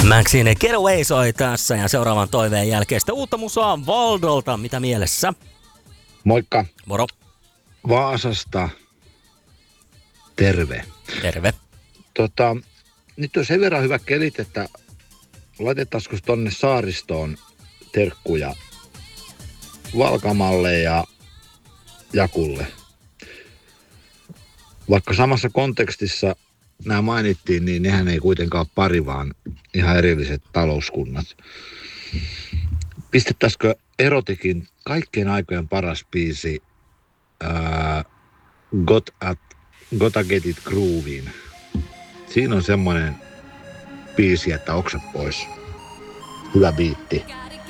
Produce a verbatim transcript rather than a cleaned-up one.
Maxine Getaway soi tässä ja seuraavan toiveen jälkeistä uutta musaa Valdolta. Mitä mielessä? Moikka. Moro. Vaasasta. Terve. Terve. Tota, nyt on sen verran hyvä kelit, että laitetaanko tonne saaristoon terkkuja Valkamalle ja Jakulle. Vaikka samassa kontekstissa nämä mainittiin, niin nehän ei kuitenkaan ole pari, vaan ihan erilliset talouskunnat. Pistettäisikö Erotikin kaikkien aikojen paras biisi ää, Got at, Gotta Get It Groovin? Siinä on semmoinen biisi, että oksat pois. Hyvä biitti.